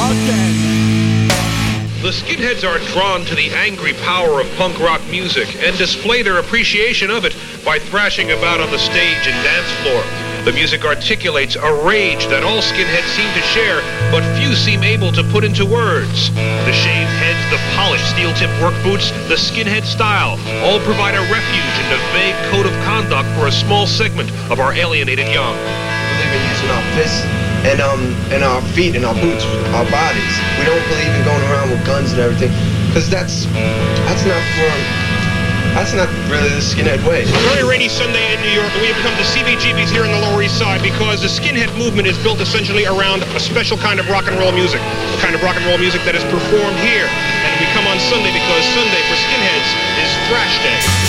again. The skinheads are drawn to the angry power of punk rock music and display their appreciation of it by thrashing about on the stage and dance floor. The music articulates a rage that all skinheads seem to share, but few seem able to put into words. The shaved heads, the polished steel-tip work boots, the skinhead style, all provide a refuge and a vague code of conduct for a small segment of our alienated young. We believe in using our fists and our feet and our boots, our bodies. We don't believe in going around with guns and everything, because that's not really the skinhead way. It's a very rainy Sunday in New York, and we have come to CBGB's here in the Lower East Side because the skinhead movement is built essentially around a special kind of rock and roll music, the kind of rock and roll music that is performed here. And we come on Sunday because Sunday for skinheads is thrash day.